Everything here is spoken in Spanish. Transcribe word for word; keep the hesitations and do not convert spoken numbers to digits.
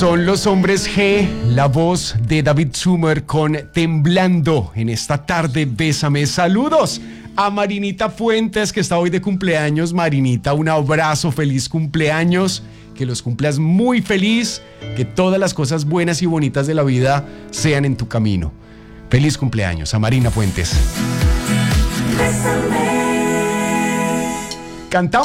Son los Hombres G, la voz de David Zummer con Temblando en esta tarde. Bésame. Saludos a Marinita Fuentes, que está hoy de cumpleaños. Marinita, un abrazo, feliz cumpleaños, que los cumplas muy feliz, que todas las cosas buenas y bonitas de la vida sean en tu camino. Feliz cumpleaños a Marina Fuentes. Cantamos.